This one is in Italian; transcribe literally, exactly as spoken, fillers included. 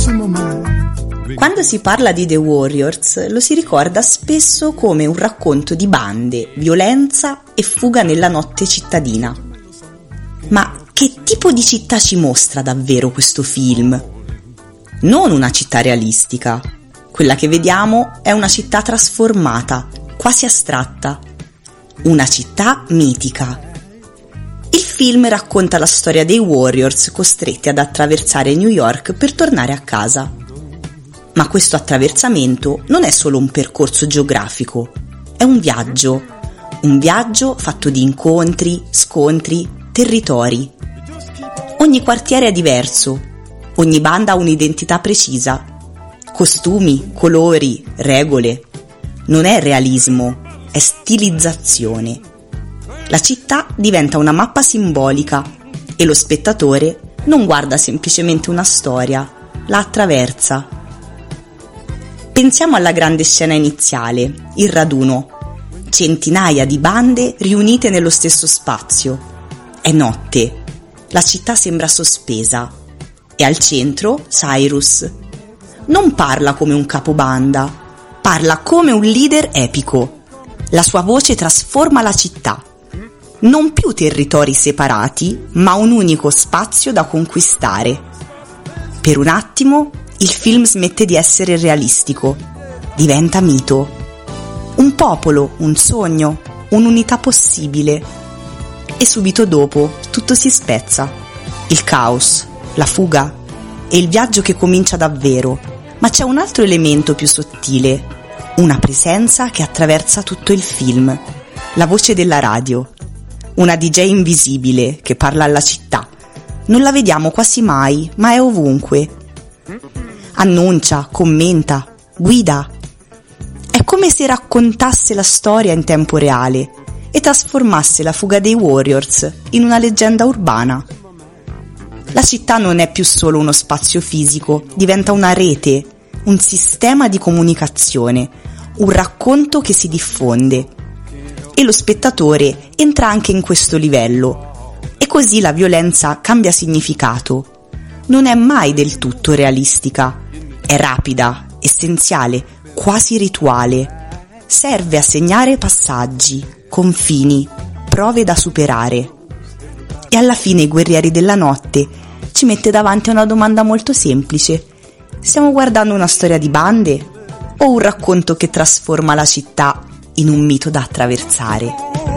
Quando si parla di The Warriors lo si ricorda spesso come un racconto di bande, violenza e fuga nella notte cittadina. Ma che tipo di città ci mostra davvero questo film? Non una città realistica. Quella che vediamo è una città trasformata, quasi astratta. Una città mitica. Il film racconta la storia dei Warriors costretti ad attraversare New York per tornare a casa. Ma questo attraversamento non è solo un percorso geografico, è un viaggio. Un viaggio fatto di incontri, scontri, territori. Ogni quartiere è diverso, ogni banda ha un'identità precisa. Costumi, colori, regole. Non è realismo, è stilizzazione. La città diventa una mappa simbolica e lo spettatore non guarda semplicemente una storia, la attraversa. Pensiamo alla grande scena iniziale, il raduno. Centinaia di bande riunite nello stesso spazio. È notte. La città sembra sospesa. E al centro Cyrus. Non parla come un capobanda, parla come un leader epico. La sua voce trasforma la città. Non più territori separati, ma un unico spazio da conquistare. Per un attimo il film smette di essere realistico, diventa mito. Un popolo, un sogno, un'unità possibile. E subito dopo tutto si spezza. Il caos, la fuga e il viaggio che comincia davvero. Ma c'è un altro elemento più sottile, una presenza che attraversa tutto il film, la voce della radio. Una D J invisibile che parla alla città. Non la vediamo quasi mai, ma è ovunque. Annuncia, commenta, guida. È come se raccontasse la storia in tempo reale e trasformasse la fuga dei Warriors in una leggenda urbana. La città non è più solo uno spazio fisico, diventa una rete, un sistema di comunicazione, un racconto che si diffonde. E lo spettatore entra anche in questo livello. E così la violenza cambia significato. Non è mai del tutto realistica. È rapida, essenziale, quasi rituale. Serve a segnare passaggi, confini, prove da superare. E alla fine i Guerrieri della Notte ci mette davanti a una domanda molto semplice. Stiamo guardando una storia di bande o un racconto che trasforma la città in un mito da attraversare?